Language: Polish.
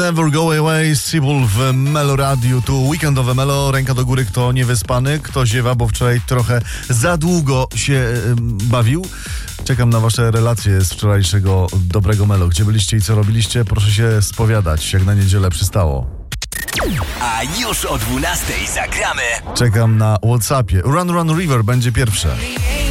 Never Go Away, Sybil w Melo Radio. Tu weekendowe Melo, ręka do góry, kto niewyspany, kto ziewa, bo wczoraj trochę za długo się bawił. Czekam na wasze relacje z wczorajszego dobrego Melo. Gdzie byliście i co robiliście? Proszę się spowiadać, jak na niedzielę przystało. A już o 12:00 zagramy. Czekam na WhatsAppie. Run Run River będzie pierwsze.